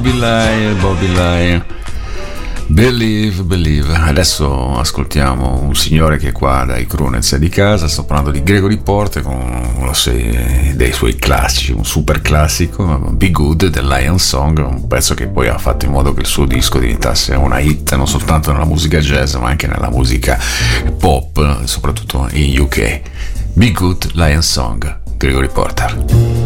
Bobby Lyle, Believe. Adesso ascoltiamo un signore che è qua dai Crunez di casa. Sto parlando di Gregory Porter con uno dei suoi classici, un super classico, Be Good del Lion Song, un pezzo che poi ha fatto in modo che il suo disco diventasse una hit non soltanto nella musica jazz ma anche nella musica pop, soprattutto in UK. Be Good, Lion Song, Gregory Porter.